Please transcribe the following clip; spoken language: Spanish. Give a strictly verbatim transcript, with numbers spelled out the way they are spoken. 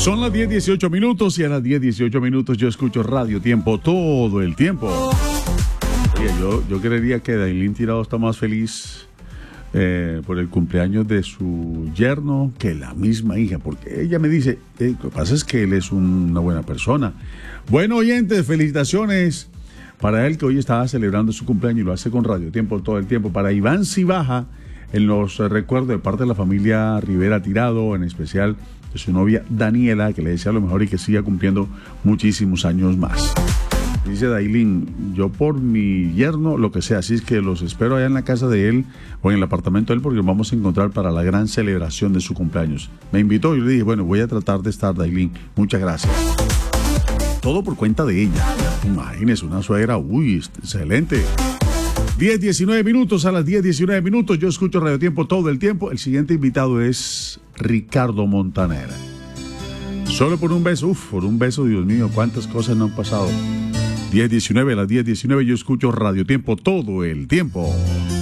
Son las diez dieciocho minutos y a las diez dieciocho minutos yo escucho Radio Tiempo todo el tiempo. Oye, yo, yo creería que Dailín Tirado está más feliz eh, por el cumpleaños de su yerno que la misma hija, porque ella me dice, eh, lo que pasa es que él es un, una buena persona. Bueno, oyentes, felicitaciones para él que hoy estaba celebrando su cumpleaños y lo hace con Radio Tiempo todo el tiempo. Para Iván Cibaja, en los eh, recuerdos de parte de la familia Rivera Tirado, en especial de su novia Daniela, que le desea lo mejor y que siga cumpliendo muchísimos años más. Dice Dailín, yo por mi yerno, lo que sea, así es que los espero allá en la casa de él o en el apartamento de él porque nos vamos a encontrar para la gran celebración de su cumpleaños. Me invitó y yo le dije, bueno, voy a tratar de estar, Dailín. Muchas gracias. Todo por cuenta de ella. Imagínese, una suegra, uy, excelente. diez diecinueve minutos, a las diez diecinueve minutos, yo escucho Radio Tiempo todo el tiempo. El siguiente invitado es Ricardo Montaner. Solo por un beso, uff, por un beso, Dios mío, cuántas cosas no han pasado. diez diecinueve, a las diez diecinueve yo escucho Radio Tiempo todo el tiempo.